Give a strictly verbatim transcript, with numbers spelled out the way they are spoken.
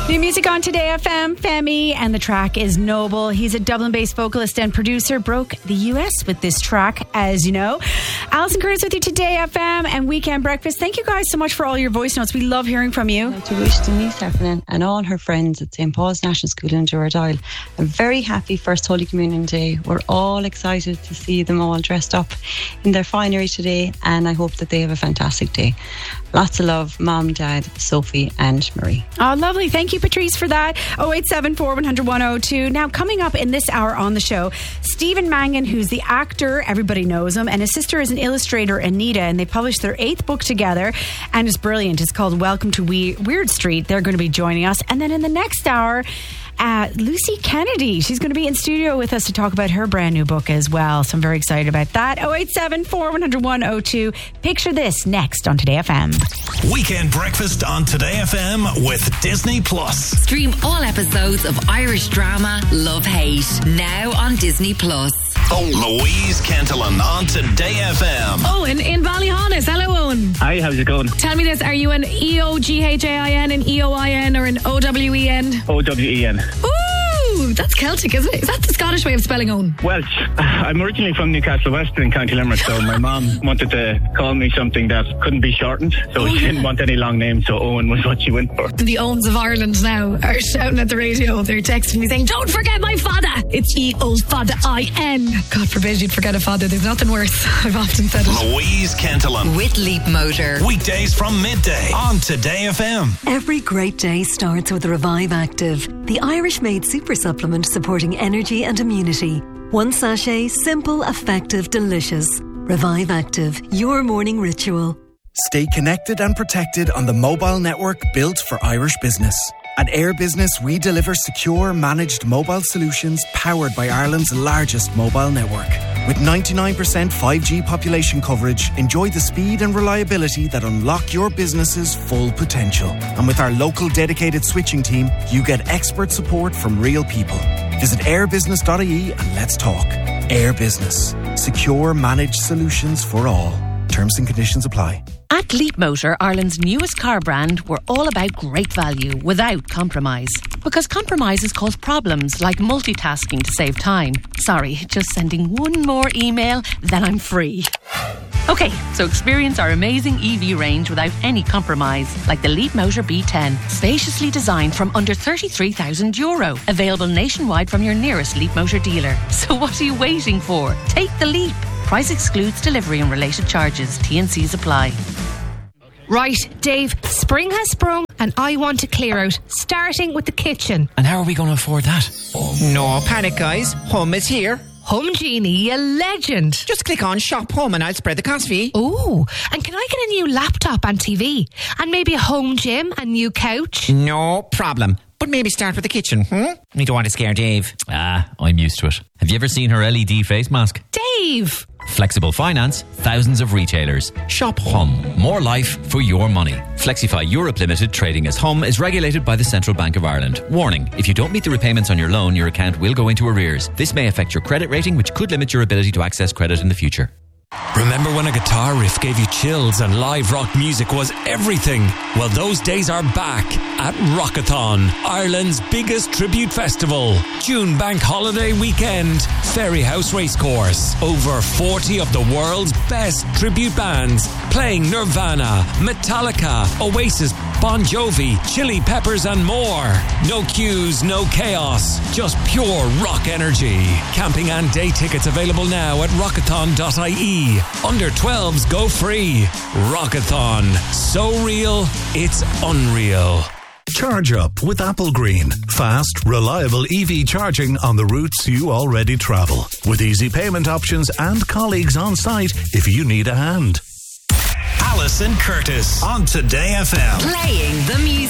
New music on Today F M, Femi, and the track is Noble. He's a Dublin-based vocalist and producer, broke the U S with this track, as you know. Alison Curtis with you, Today F M and Weekend Breakfast. Thank you guys so much for all your voice notes. We love hearing from you. I'd like to wish Denise Heffernan and all her friends at Saint Paul's National School in Duradoyle a very happy First Holy Communion Day. We're all excited to see them all dressed up in their finery today, and I hope that they have a fantastic day. Lots of love, Mom, Dad, Sophie and Marie. Oh, lovely. Thank you, Patrice, for that. oh eight seven four, one hundred, one oh two. Now, coming up in this hour on the show, Stephen Mangan, who's the actor, everybody knows him, and his sister is an illustrator, Anita, and they published their eighth book together, and it's brilliant. It's called Welcome to we- Weird Street. They're going to be joining us. And then in the next hour, Uh, Lucy Kennedy, she's going to be in studio with us to talk about her brand new book as well. So I'm very excited about that. oh eight seven four, one hundred, one oh two. Picture this next on Today F M. Weekend Breakfast on Today F M with Disney Plus. Stream all episodes of Irish drama Love Hate now on Disney Plus. Oh, Louise Kentelan on Today F M. Owen in Ballyhonus. Hello, Owen. Hi, how's it going? Tell me this, are you an E O G H A I N, an E O I N, or an O W E N? O W E N. Ooh, that's Celtic, isn't it? Is that the Scottish way of spelling Owen? Welsh. I'm originally from Newcastle West in County Limerick, so my mom wanted to call me something that couldn't be shortened, so Oh, she yeah. didn't want any long name, so Owen was what she went for. The Owens of Ireland now are shouting at the radio. They're texting me saying, don't forget my father. It's E O Father I N. God forbid you'd forget a father. There's nothing worse. I've often said it. Louise Kentelan. With Leap Motor. Weekdays from midday on Today F M. Every great day starts with Revive Active, the Irish-made super supplement supporting energy and immunity. One sachet, simple, effective, delicious. Revive Active, your morning ritual. Stay connected and protected on the mobile network built for Irish business. At Air Business, we deliver secure, managed mobile solutions powered by Ireland's largest mobile network. With ninety-nine percent five G population coverage, enjoy the speed and reliability that unlock your business's full potential. And with our local dedicated switching team, you get expert support from real people. Visit airbusiness dot I E and let's talk. Air Business. Secure, managed solutions for all. Terms and conditions apply. At Leap Motor, Ireland's newest car brand, we're all about great value without compromise. Because compromises cause problems like multitasking to save time. Sorry, just sending one more email, then I'm free. Okay, so experience our amazing E V range without any compromise, like the Leap Motor B ten, spaciously designed from under thirty-three thousand euro, available nationwide from your nearest Leap Motor dealer. So what are you waiting for? Take the leap. Price excludes delivery and related charges. T and C's apply. Right, Dave, spring has sprung and I want to clear out, starting with the kitchen. And how are we going to afford that? No panic, guys. Hum is here. Hum Genie, you legend. Just click on Shop Home and I'll spread the cost fee. Ooh, and can I get a new laptop and T V? And maybe a home gym and new couch? No problem. But maybe start with the kitchen, hmm? We don't want to scare Dave. Ah, I'm used to it. Have you ever seen her L E D face mask? Dave! Flexible finance, thousands of retailers. Shop Hum. More life for your money. Flexify Europe Limited, trading as Hum, is regulated by the Central Bank of Ireland. Warning, if you don't meet the repayments on your loan, your account will go into arrears. This may affect your credit rating, which could limit your ability to access credit in the future. Remember when a guitar riff gave you chills and live rock music was everything? Well, those days are back at Rockathon, Ireland's biggest tribute festival. June Bank Holiday weekend, Ferryhouse Racecourse. Over forty of the world's best tribute bands playing Nirvana, Metallica, Oasis, Bon Jovi, Chili Peppers and more. No queues, no chaos, just pure rock energy. Camping and day tickets available now at rockathon dot I E. Under twelves go free. Rockathon. So real, it's unreal. Charge up with Apple Green. Fast, reliable E V charging on the routes you already travel. With easy payment options and colleagues on site if you need a hand. Alison Curtis on Today F M. Playing the music.